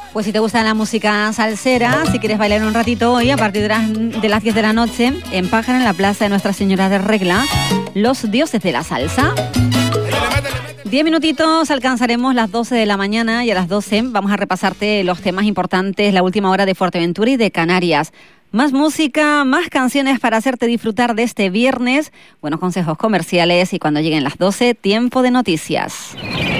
Pues si te gusta la música salsera, si quieres bailar un ratito hoy, a partir de las 10 de la noche, en Pájara, en la plaza de Nuestra Señora de Regla, los dioses de la salsa. 10 minutitos, alcanzaremos las 12 de la mañana y a las 12 vamos a repasarte los temas importantes, la última hora de Fuerteventura y de Canarias. Más música, más canciones para hacerte disfrutar de este viernes, buenos consejos comerciales y cuando lleguen las 12, tiempo de noticias.